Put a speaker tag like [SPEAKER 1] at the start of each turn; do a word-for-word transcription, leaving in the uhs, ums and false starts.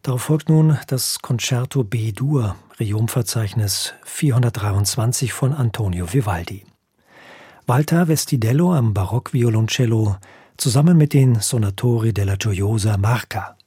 [SPEAKER 1] Darauf folgt nun das Concerto B-Dur, Regiumverzeichnis vierhundertdreiundzwanzig von Antonio Vivaldi. Walter Vestidello am Barockvioloncello zusammen mit den Sonatori della Gioiosa Marca.